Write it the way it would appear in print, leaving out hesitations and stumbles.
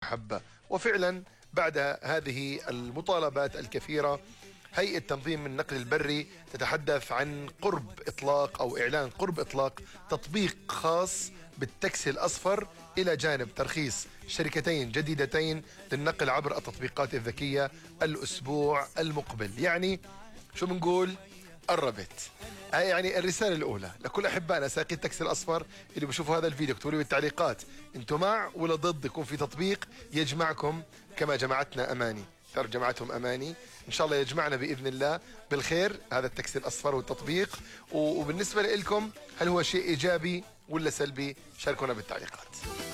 محبة. وفعلا بعد هذه المطالبات الكثيرة هيئة تنظيم النقل البري تتحدث عن قرب إطلاق أو إعلان قرب إطلاق تطبيق خاص بالتاكسي الأصفر إلى جانب ترخيص شركتين جديدتين للنقل عبر التطبيقات الذكية الأسبوع المقبل. يعني شو بنقول؟ قربت. يعني الرسالة الأولى لكل أحبائنا سائقي التاكسي الأصفر اللي بيشوفوا هذا الفيديو، اكتبوا لي بالتعليقات أنتم مع ولا ضد يكون في تطبيق يجمعكم كما جمعتنا أماني. جمعتهم أماني، إن شاء الله يجمعنا بإذن الله بالخير هذا التاكسي الأصفر والتطبيق. وبالنسبة لكم هل هو شيء إيجابي ولا سلبي؟ شاركونا بالتعليقات.